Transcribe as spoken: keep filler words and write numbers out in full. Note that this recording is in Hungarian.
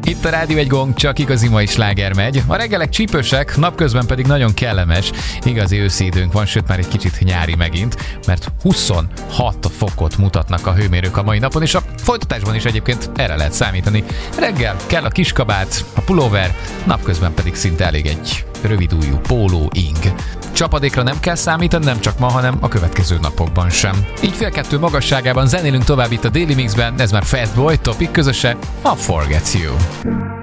Itt a Rádió egy Gong, csak igazi mai sláger megy. A reggelek csípősek, napközben pedig nagyon kellemes, igazi őszi időnk van, sőt már egy kicsit nyári megint, mert huszonhat fokot mutatnak a hőmérők a mai napon, és a folytatásban is egyébként erre lehet számítani. Reggel kell a kiskabát, a pulóver, napközben pedig szinte elég egy rövidújú póló, ing. Csapadékra nem kell számítani, nem csak ma, hanem a következő napokban sem. Így fél kettő magasságában zenélünk tovább itt a Daily Mixben, ez már Fat Boy, Topic közöse, a Forgets You.